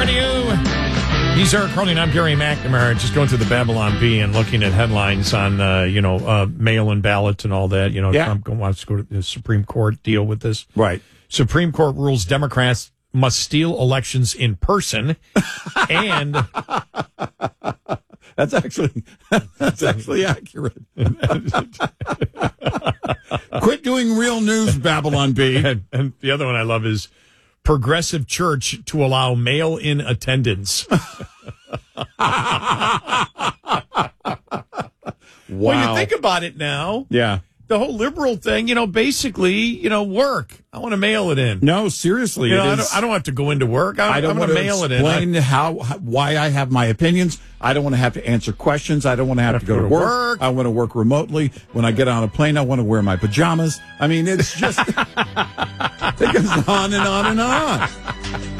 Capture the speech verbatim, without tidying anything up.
morning to you. He's Eric Carlin. I'm Gary McNamara. Just going through the Babylon Bee and looking at headlines on, uh, you know, uh, mail-in ballots and all that. You know, yeah. Trump wants to go to the Supreme Court, deal with this. Right. Supreme Court rules Democrats must steal elections in person. And that's actually that's actually accurate. Quit doing real news, Babylon Bee. And, and the other one I love is Progressive Church to allow mail-in attendance. Wow. Well, you think about it now. Yeah. The whole liberal thing, you know, basically, you know, work. I want to mail it in. No, seriously. You it know, is, I, don't, I don't have to go into work. I'm, I don't I'm want going to mail it in. explain how, why I have my opinions. I don't want to have to answer questions. I don't want to have, have to go, go to work. work. I want to work remotely. When I get on a plane, I want to wear my pajamas. I mean, it's just, it goes on and on and on.